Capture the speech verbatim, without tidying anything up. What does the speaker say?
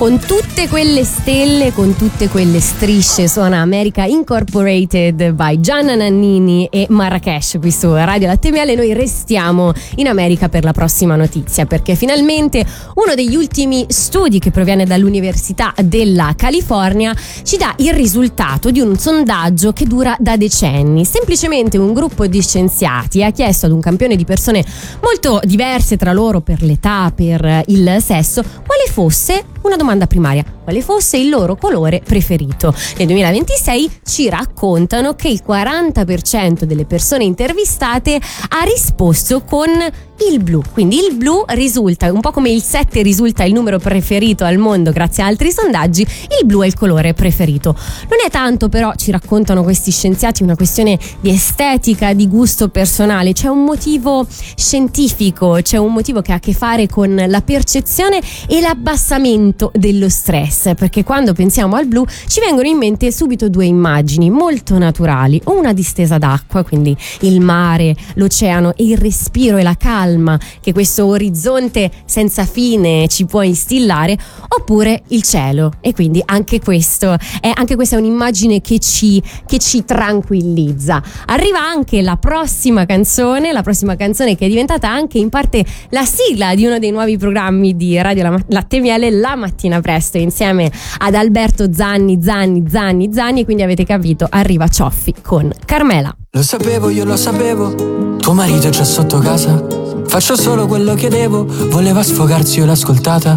Con tutte quelle stelle, con tutte quelle strisce, suona America Incorporated by Gianna Nannini e Marrakesh qui su Radio Latte Miele. Noi restiamo in America per la prossima notizia, perché finalmente uno degli ultimi studi che proviene dall'Università della California ci dà il risultato di un sondaggio che dura da decenni. Semplicemente un gruppo di scienziati ha chiesto ad un campione di persone molto diverse tra loro per l'età, per il sesso, quale fosse una domanda primaria: quale fosse il loro colore preferito. Nel duemilaventisei ci raccontano che il quaranta per cento delle persone intervistate ha risposto con il blu. Quindi il blu risulta, un po' come il sette risulta il numero preferito al mondo grazie a altri sondaggi, il blu è il colore preferito. Non è tanto però, ci raccontano questi scienziati, una questione di estetica, di gusto personale. C'è un motivo scientifico, c'è un motivo che ha a che fare con la percezione e l'abbassamento dello stress, perché quando pensiamo al blu ci vengono in mente subito due immagini molto naturali: o una distesa d'acqua, quindi il mare, l'oceano e il respiro e la calma che questo orizzonte senza fine ci può instillare, oppure il cielo. E quindi anche questo è anche questa è un'immagine che ci che ci tranquillizza. Arriva anche la prossima canzone, la prossima canzone che è diventata anche in parte la sigla di uno dei nuovi programmi di Radio Latte Miele, La Mattina Presto, insieme ad Alberto Zanni, Zanni, Zanni, Zanni, e quindi avete capito, arriva Cioffi con Carmela. Lo sapevo, io lo sapevo, tuo marito è già sotto casa. Faccio solo quello che devo, voleva sfogarsi, io l'ho ascoltata.